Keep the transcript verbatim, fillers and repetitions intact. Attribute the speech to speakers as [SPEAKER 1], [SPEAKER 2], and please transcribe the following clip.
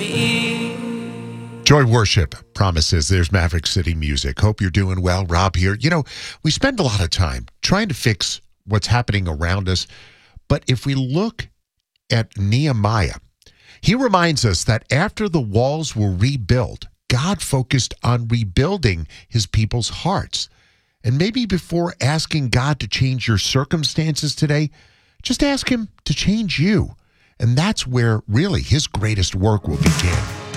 [SPEAKER 1] me.
[SPEAKER 2] Joy Worship promises. There's Maverick City Music. Hope you're doing well. Rob here. You know, we spend a lot of time trying to fix what's happening around us. But if we look at Nehemiah, he reminds us that after the walls were rebuilt, God focused on rebuilding his people's hearts. And maybe before asking God to change your circumstances today, just ask him to change you. And that's where really his greatest work will begin.